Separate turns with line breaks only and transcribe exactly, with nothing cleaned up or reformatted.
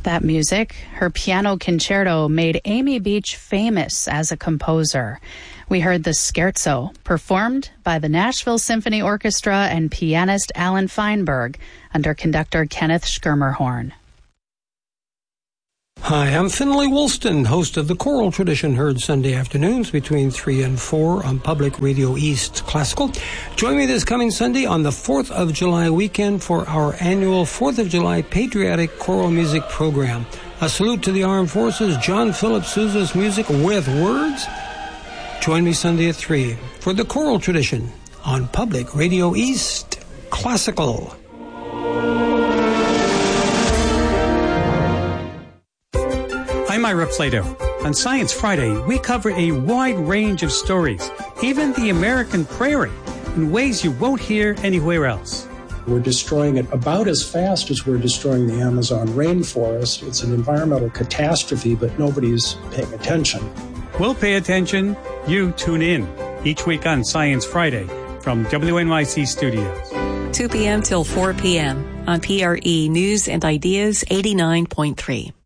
That music, her piano concerto, made Amy Beach famous as a composer. We heard the Scherzo, performed by the Nashville Symphony Orchestra and pianist Alan Feinberg under conductor Kenneth Schermerhorn.
Hi, I'm Finlay Woolston, host of The Choral Tradition, heard Sunday afternoons between three and four on Public Radio East Classical. Join me this coming Sunday on the fourth of July weekend for our annual fourth of July Patriotic Choral Music Program. A salute to the Armed Forces, John Philip Sousa's music with words. Join me Sunday at three for The Choral Tradition on Public Radio East Classical.
I'm Ira Plato. On Science Friday, we cover a wide range of stories, even the American prairie, in ways you won't hear anywhere else.
We're destroying it about as fast as we're destroying the Amazon rainforest. It's an environmental catastrophe, but nobody's paying attention.
We'll pay attention. You tune in each week on Science Friday from W N Y C Studios.
two p.m. till four p.m. on P R E News and Ideas eighty-nine point three.